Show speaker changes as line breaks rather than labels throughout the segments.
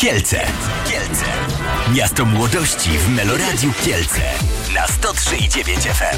Kielce. Miasto młodości w Meloradiu Kielce na 103,9 FM.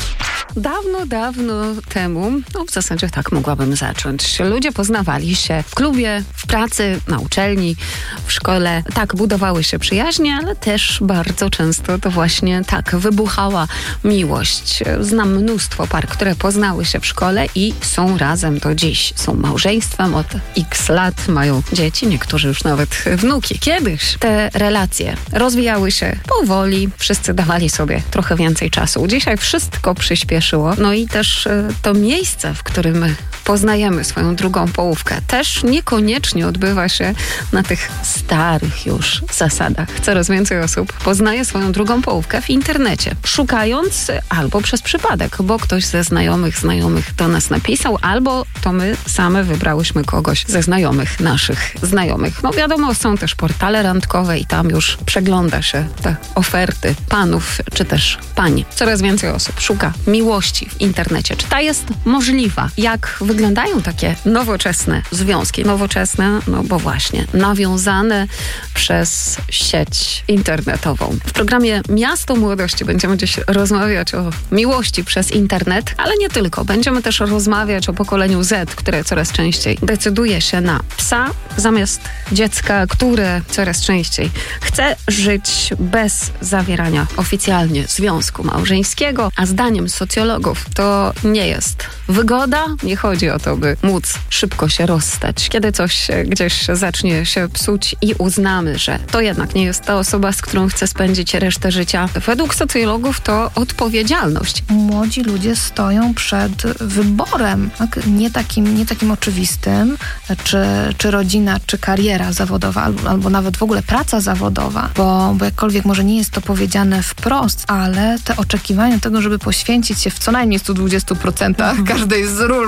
Dawno temu, w zasadzie tak mogłabym zacząć. Ludzie poznawali się w klubie, w pracy, na uczelni, w szkole. Tak budowały się przyjaźnie, ale też bardzo często to właśnie tak wybuchała miłość. Znam mnóstwo par, które poznały się w szkole i są razem do dziś. Są małżeństwem od x lat, mają dzieci, niektórzy już nawet wnuki. Kiedyś te relacje rozwijały się powoli, wszyscy dawali sobie trochę więcej czasu. Dzisiaj wszystko przyspieszyło. No i też to miejsce, w którym poznajemy swoją drugą połówkę, też niekoniecznie odbywa się na tych starych już zasadach. Coraz więcej osób poznaje swoją drugą połówkę w internecie, szukając albo przez przypadek, bo ktoś ze znajomych do nas napisał, albo to my same wybrałyśmy kogoś ze znajomych naszych znajomych. No wiadomo, są też portale randkowe i tam już przegląda się te oferty panów czy też pań. Coraz więcej osób szuka miłości w internecie. Czy ta jest możliwa? Jak wyglądają takie nowoczesne związki? Nowoczesne, no bo właśnie nawiązane przez sieć internetową. W programie Miasto Młodości będziemy dziś rozmawiać o miłości przez internet, ale nie tylko. Będziemy też rozmawiać o pokoleniu Z, które coraz częściej decyduje się na psa zamiast dziecka, które coraz częściej chce żyć bez zawierania oficjalnie związku małżeńskiego, a zdaniem socjologów to nie jest wygoda. Nie chodzi o to, by móc szybko się rozstać. Kiedy coś gdzieś zacznie się psuć i uznamy, że to jednak nie jest ta osoba, z którą chcę spędzić resztę życia. Według socjologów to odpowiedzialność.
Młodzi ludzie stoją przed wyborem, tak? nie takim oczywistym, czy rodzina, czy kariera zawodowa, albo nawet w ogóle praca zawodowa, bo jakkolwiek może nie jest to powiedziane wprost, ale te oczekiwania tego, żeby poświęcić się w co najmniej 120% każdej z ról,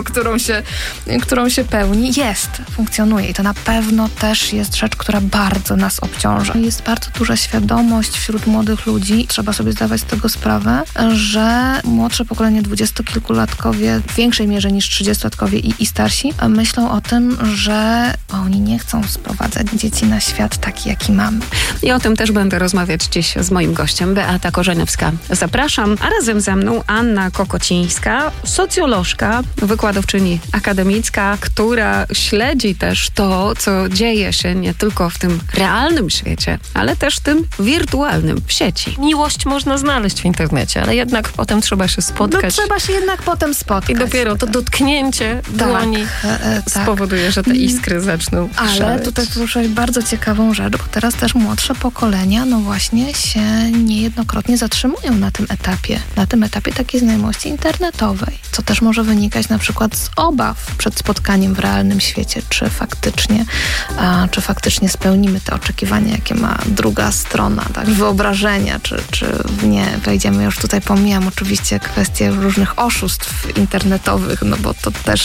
którą się pełni, funkcjonuje i to na pewno też jest rzecz, która bardzo nas obciąża. Jest bardzo duża świadomość wśród młodych ludzi, trzeba sobie zdawać z tego sprawę, że młodsze pokolenie, dwudziestokilkulatkowie w większej mierze niż 30-latkowie i starsi myślą o tym, że oni nie chcą sprowadzać dzieci na świat taki, jaki mamy.
I o tym też będę rozmawiać dziś z moim gościem, Beata Korzeniowska. Zapraszam, a razem ze mną Anna Kokocińska, socjolożka, wykładowczyni akademicka, która śledzi też to, co dzieje się nie tylko w tym realnym świecie, ale też w tym wirtualnym, w sieci. Miłość można znaleźć w internecie, ale jednak potem trzeba się spotkać.
No, trzeba się jednak potem spotkać.
I dopiero to dotknięcie dłoni spowoduje, że te iskry zaczną szaleć.
Ale tutaj poruszyłeś bardzo ciekawą rzecz, bo teraz też młodsze pokolenia, no właśnie się niejednokrotnie zatrzymują na tym etapie takiej znajomości internetowej, co też może wynikać na przykład z obaw przed spotkaniem w realnym świecie, czy faktycznie spełnimy te oczekiwania, jakie ma druga strona, tak? Wyobrażenia, czy w nie wejdziemy. Już tutaj pomijam oczywiście kwestie różnych oszustw internetowych, no bo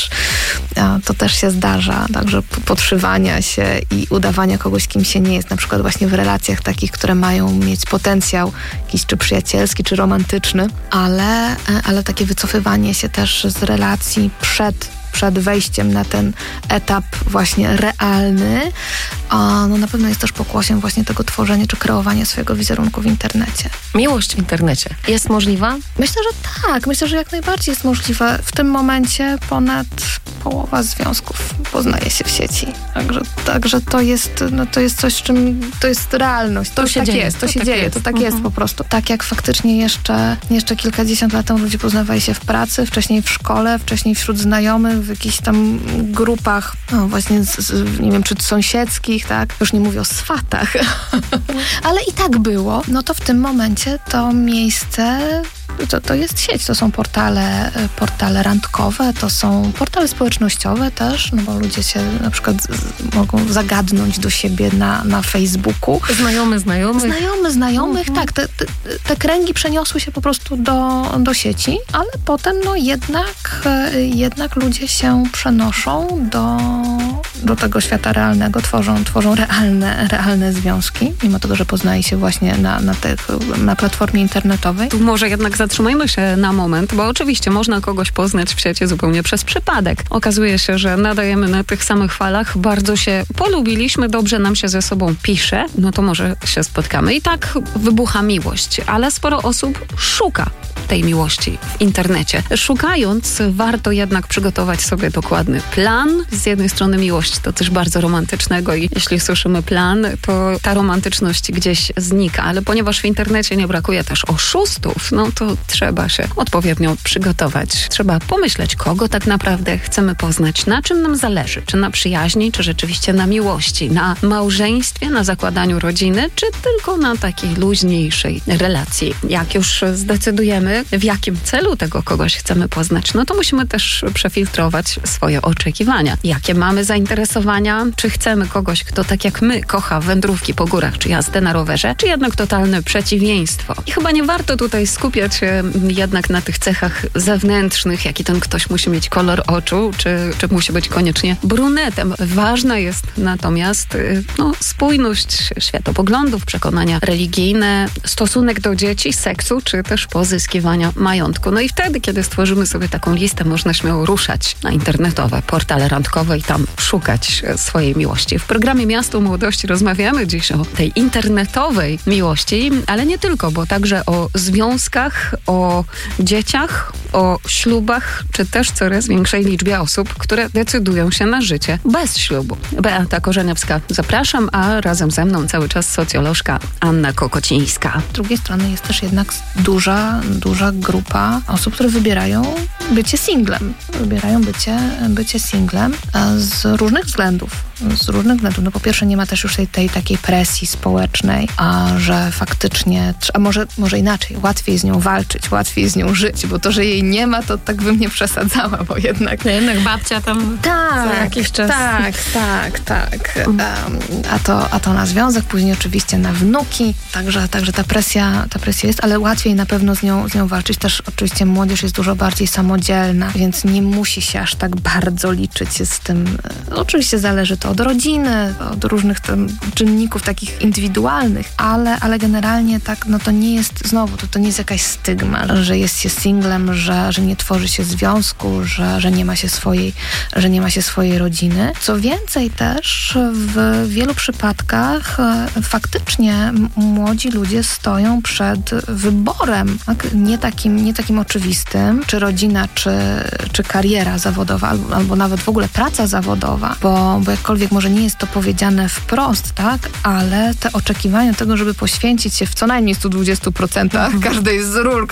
to też się zdarza, także podszywania się i udawania kogoś, kim się nie jest, na przykład właśnie w relacjach takich, które mają mieć potencjał jakiś czy przyjacielski, czy romantyczny, ale takie wycofywanie się też z relacji przed wejściem na ten etap właśnie realny, no na pewno jest też pokłosiem właśnie tego tworzenia czy kreowania swojego wizerunku w internecie.
Miłość w internecie jest możliwa?
Myślę, że tak. Myślę, że jak najbardziej jest możliwa. W tym momencie ponad połowa związków poznaje się w sieci. Także to jest coś, z czym to jest realność. To się dzieje. To tak jest po prostu. Tak jak faktycznie jeszcze kilkadziesiąt lat temu ludzie poznawali się w pracy, wcześniej w szkole, wcześniej wśród znajomych, w jakichś tam grupach, no właśnie nie wiem, czy sąsiedzkich, tak? Już nie mówię o swatach. Ale i tak było. No to w tym momencie to miejsce to jest sieć, to są portale randkowe, to są portale społecznościowe też, no bo ludzie się na przykład mogą zagadnąć do siebie na Facebooku. Znajomych, tak. Te kręgi przeniosły się po prostu do sieci, ale potem no jednak ludzie się przenoszą do tego świata realnego, tworzą realne związki, mimo tego, że poznaje się właśnie na platformie internetowej.
Tu może jednak zatrzymajmy się na moment, bo oczywiście można kogoś poznać w sieci zupełnie przez przypadek. Okazuje się, że nadajemy na tych samych falach, bardzo się polubiliśmy, dobrze nam się ze sobą pisze, no to może się spotkamy. I tak wybucha miłość, ale sporo osób szuka tej miłości w internecie. Szukając, warto jednak przygotować sobie dokładny plan. Z jednej strony miłość to coś bardzo romantycznego i jeśli słyszymy plan, to ta romantyczność gdzieś znika, ale ponieważ w internecie nie brakuje też oszustów, no to trzeba się odpowiednio przygotować. Trzeba pomyśleć, kogo tak naprawdę chcemy poznać, na czym nam zależy, czy na przyjaźni, czy rzeczywiście na miłości, na małżeństwie, na zakładaniu rodziny, czy tylko na takiej luźniejszej relacji. Jak już zdecydujemy, w jakim celu tego kogoś chcemy poznać, no to musimy też przefiltrować swoje oczekiwania. Jakie mamy zainteresowania? Czy chcemy kogoś, kto tak jak my kocha wędrówki po górach, czy jazdę na rowerze, czy jednak totalne przeciwieństwo? I chyba nie warto tutaj skupiać się jednak na tych cechach zewnętrznych, jaki ten ktoś musi mieć kolor oczu, czy musi być koniecznie brunetem. Ważna jest natomiast spójność światopoglądów, przekonania religijne, stosunek do dzieci, seksu, czy też pozyskiwania majątku. No i wtedy, kiedy stworzymy sobie taką listę, można śmiało ruszać na internetowe portale randkowe i tam szukać swojej miłości. W programie Miasto Młodości rozmawiamy dziś o tej internetowej miłości, ale nie tylko, bo także o związkach, o dzieciach, o ślubach, czy też coraz większej liczbie osób, które decydują się na życie bez ślubu. Beata Korzeniowska, zapraszam, a razem ze mną cały czas socjolożka Anna Kokocińska.
Z drugiej strony jest też jednak duża grupa osób, które wybierają bycie singlem. Wybierają bycie singlem z różnych względów. No po pierwsze nie ma też już tej takiej presji społecznej, że faktycznie, a może inaczej, łatwiej z nią walczyć, łatwiej z nią żyć, bo to, że jej nie ma, to tak bym nie przesadzała, bo jednak babcia tam za jakiś czas. Tak. A to na związek, później oczywiście na wnuki, także ta presja jest, ale łatwiej na pewno z nią walczyć. Też oczywiście młodzież jest dużo bardziej samodzielna, więc nie musi się aż tak bardzo liczyć z tym. Oczywiście zależy to od rodziny, od różnych czynników takich indywidualnych, ale generalnie tak, no to nie jest, znowu, to nie jest jakaś stygma, że jest się singlem, że nie tworzy się związku, że nie ma się swojej rodziny. Co więcej też, w wielu przypadkach faktycznie młodzi ludzie stoją przed wyborem, tak? nie takim oczywistym, czy rodzina, czy kariera zawodowa, albo nawet w ogóle praca zawodowa, bo jakkolwiek może nie jest to powiedziane wprost, tak, ale te oczekiwania tego, żeby poświęcić się w co najmniej 120% każdej z ról,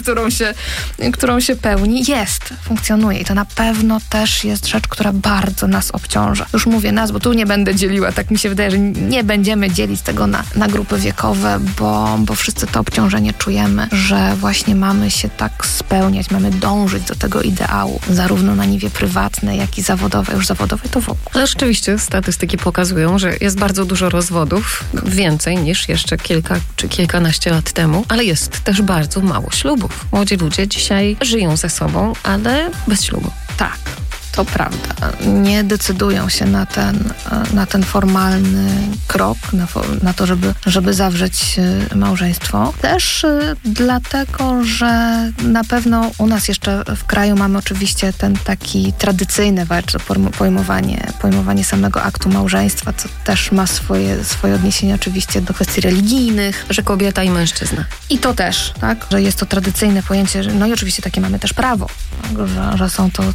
którą się pełni, funkcjonuje i to na pewno też jest rzecz, która bardzo nas obciąża. Już mówię nas, bo tu nie będę dzieliła, tak mi się wydaje, że nie będziemy dzielić tego na grupy wiekowe, bo wszyscy to obciążenie czujemy, że właśnie mamy się tak spełniać, mamy dążyć do tego ideału, zarówno na niwie prywatnej, jak i zawodowej, już zawodowej to w ogóle.
Ale rzeczywiście statystyki pokazują, że jest bardzo dużo rozwodów, więcej niż jeszcze kilka czy kilkanaście lat temu, ale jest też bardzo mało ślubów. Młodzi ludzie dzisiaj żyją ze sobą, ale bez ślubu.
Tak. To prawda. Nie decydują się na ten formalny krok, na to, żeby zawrzeć małżeństwo. Też dlatego, że na pewno u nas jeszcze w kraju mamy oczywiście ten taki tradycyjny bardzo pojmowanie samego aktu małżeństwa, co też ma swoje odniesienie oczywiście do kwestii religijnych.
Że kobieta i mężczyzna.
I to też, tak? Że jest to tradycyjne pojęcie, no i oczywiście takie mamy też prawo, tak? że są to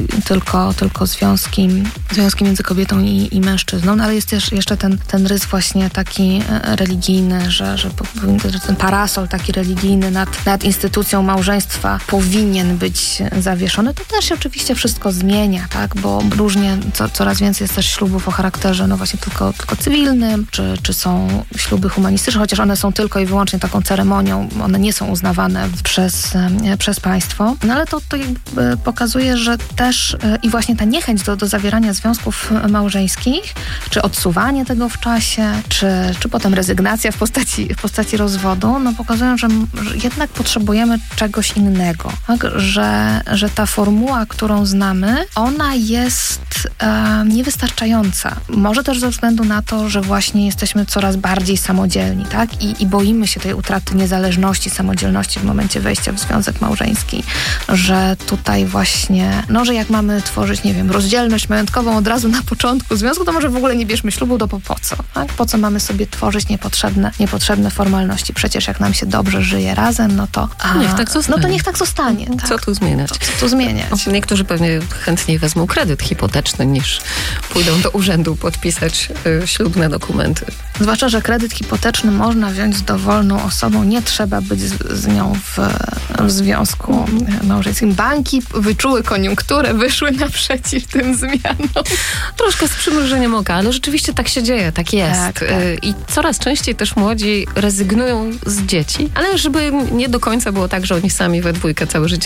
tylko związki między kobietą i mężczyzną, no ale jest też jeszcze ten rys właśnie taki religijny, że ten parasol taki religijny nad instytucją małżeństwa powinien być zawieszony. To też się oczywiście wszystko zmienia, tak? Bo różnie coraz więcej jest też ślubów o charakterze no właśnie tylko cywilnym, czy są śluby humanistyczne, chociaż one są tylko i wyłącznie taką ceremonią, one nie są uznawane przez państwo. No ale to jakby pokazuje, że też i właśnie ta niechęć do zawierania związków małżeńskich, czy odsuwanie tego w czasie, czy potem rezygnacja w postaci rozwodu, no pokazują, że jednak potrzebujemy czegoś innego. Tak? Że ta formuła, którą znamy, ona jest niewystarczająca. Może też ze względu na to, że właśnie jesteśmy coraz bardziej samodzielni, tak? I boimy się tej utraty niezależności, samodzielności w momencie wejścia w związek małżeński. Że tutaj właśnie, no, że jak mamy tworzyć, nie wiem, rozdzielność majątkową od razu na początku związku, to może w ogóle nie bierzmy ślubu, to po co? Tak? Po co mamy sobie tworzyć niepotrzebne formalności? Przecież jak nam się dobrze żyje razem, no to...
niech tak zostanie.
No to niech tak zostanie. Tak?
Co tu zmieniać?
Co tu zmieniać?
Niektórzy pewnie chętniej wezmą kredyt hipoteczny, niż pójdą do urzędu podpisać ślubne dokumenty.
Zwłaszcza, że kredyt hipoteczny można wziąć z dowolną osobą, nie trzeba być z nią w związku małżeńskim. Banki wyczuły koniunkturę, wyszły naprzeciw tym zmianom.
Troszkę z przymrużeniem oka, ale rzeczywiście tak się dzieje, tak jest.
Tak.
I coraz częściej też młodzi rezygnują z dzieci, ale żeby nie do końca było tak, że oni sami we dwójkę całe życie